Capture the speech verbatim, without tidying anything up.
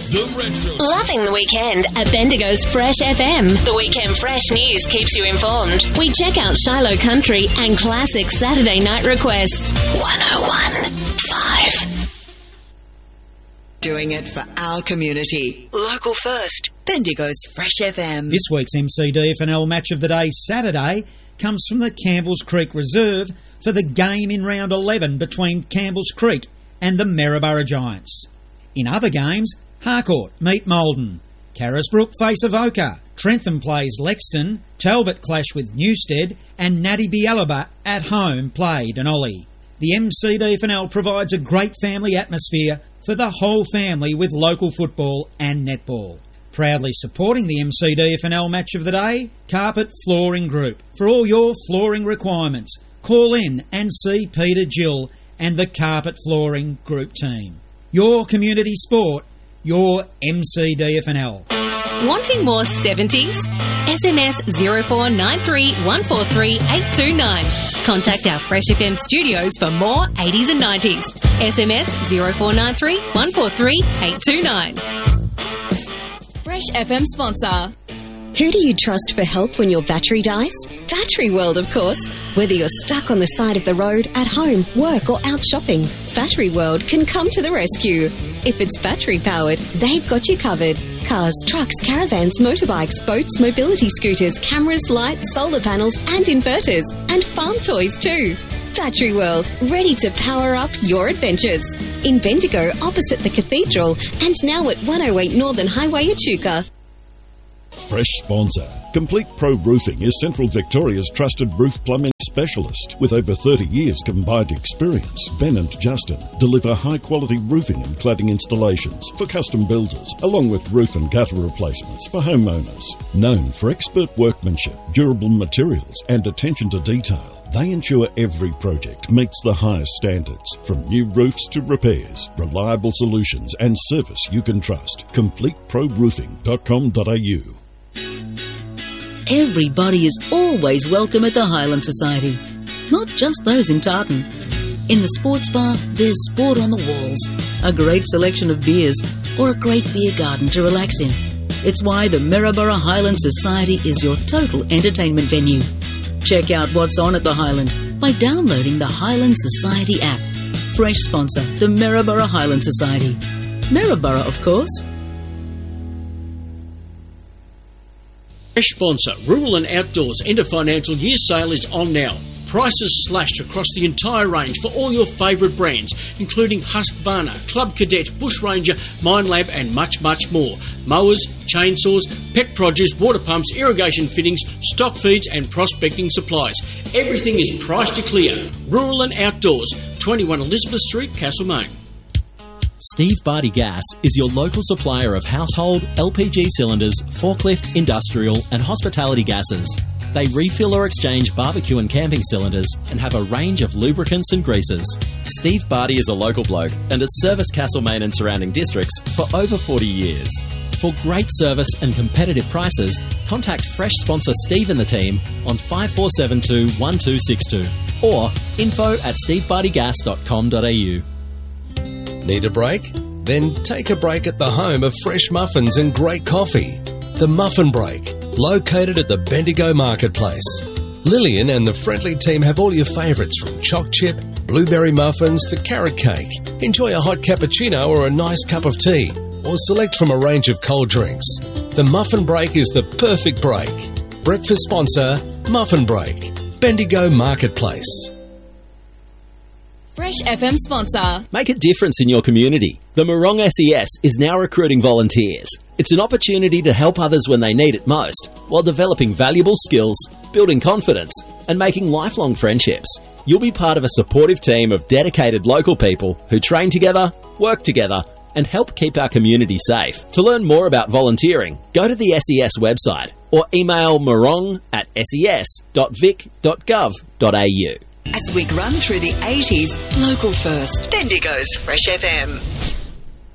The Retro. Loving the weekend at Bendigo's Fresh F M. The Weekend Fresh News keeps you informed. We check out Shiloh Country and classic Saturday night requests. one oh one point five. Doing it for our community. Local first. Bendigo's Fresh F M. This week's M C D F N L Match of the Day Saturday comes from the Campbells Creek Reserve for the game in round eleven between Campbells Creek and the Maryborough Giants. In other games, Harcourt meet Maldon, Carisbrook face Avoca, Trentham plays Lexton, Talbot clash with Newstead, and Natty Bialaba at home play Denali. The M C D F N L provides a great family atmosphere for the whole family with local football and netball. Proudly supporting the M C D F N L Match of the Day, Carpet Flooring Group. For all your flooring requirements, call in and see Peter Gill and the Carpet Flooring Group team. Your community sport, your M C D F N L. Wanting more seventies? S M S zero four nine three one four three eight two nine. Contact our Fresh F M studios for more eighties and nineties. S M S zero four nine three one four three eight two nine. Fresh F M sponsor. Who do you trust for help when your battery dies? Battery World, of course. Whether you're stuck on the side of the road, at home, work or out shopping, Battery World can come to the rescue. If it's battery powered, they've got you covered. Cars, trucks, caravans, motorbikes, boats, mobility scooters, cameras, lights, solar panels and inverters. And farm toys too. Battery World, ready to power up your adventures. In Bendigo, opposite the Cathedral, and now at one oh eight Northern Highway, Echuca. Fresh sponsor. Complete Pro Roofing is Central Victoria's trusted roof plumbing specialist. With over thirty years combined experience, Ben and Justin deliver high-quality roofing and cladding installations for custom builders, along with roof and gutter replacements for homeowners. Known for expert workmanship, durable materials, and attention to detail, they ensure every project meets the highest standards. From new roofs to repairs, reliable solutions and service you can trust. complete pro roofing dot com dot a u. Everybody is always welcome at the Highland Society, not just those in Tartan. In the sports bar, there's sport on the walls, a great selection of beers, or a great beer garden to relax in. It's why the Maryborough Highland Society is your total entertainment venue. Check out what's on at the Highland by downloading the Highland Society app. Fresh sponsor, the Maryborough Highland Society. Maryborough, of course. Fresh sponsor, Rural and Outdoors end of financial year sale is on now. Prices slashed across the entire range for all your favourite brands, including Husqvarna, Club Cadet, Bush Ranger, Minelab and much, much more. Mowers, chainsaws, pet produce, water pumps, irrigation fittings, stock feeds and prospecting supplies. Everything is priced to clear. Rural and Outdoors, twenty-one Elizabeth Street, Castlemaine. Steve Barty Gas is your local supplier of household, L P G cylinders, forklift, industrial and hospitality gases. They refill or exchange barbecue and camping cylinders and have a range of lubricants and greases. Steve Barty is a local bloke and has serviced Castlemaine and surrounding districts for over forty years. For great service and competitive prices, contact Fresh sponsor Steve and the team on five four seven two, one two six two or info at steve barty gas dot com dot a u. Need a break? Then take a break at the home of fresh muffins and great coffee. The Muffin Break, located at the Bendigo Marketplace. Lillian and the friendly team have all your favourites from choc chip, blueberry muffins to carrot cake. Enjoy a hot cappuccino or a nice cup of tea, or select from a range of cold drinks. The Muffin Break is the perfect break. Breakfast sponsor, Muffin Break, Bendigo Marketplace. Fresh F M sponsor. Make a difference in your community. The Morong S E S is now recruiting volunteers. It's an opportunity to help others when they need it most, while developing valuable skills, building confidence, and making lifelong friendships. You'll be part of a supportive team of dedicated local people who train together, work together, and help keep our community safe. To learn more about volunteering, go to the S E S website or email morong at s e s dot vic dot gov dot a u. As we run through the eighties, local first, Bendigo's Fresh F M.